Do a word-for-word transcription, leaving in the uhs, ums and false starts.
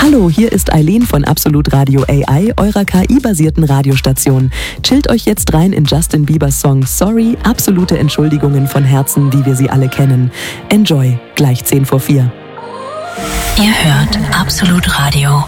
Hallo, hier ist Eileen von Absolut Radio A I, eurer K I-basierten Radiostation. Chillt euch jetzt rein in Justin Biebers Song Sorry, absolute Entschuldigungen von Herzen, wie wir sie alle kennen. Enjoy, gleich zehn vor vier. Ihr hört Absolut Radio.